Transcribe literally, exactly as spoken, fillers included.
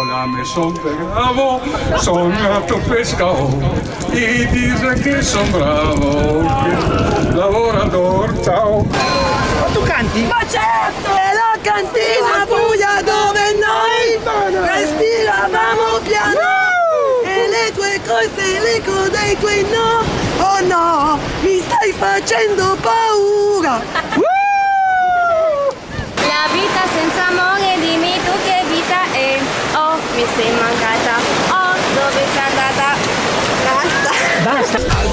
Hola, me son bravo, sognato pescatore, e dice che son bravo, lavoratore, ciao. Ma tu canti? Ma certo! È la cantina buia dove noi respiravamo piano e le tue cose, l'eco dei tuoi no, oh no, mi stai facendo paura!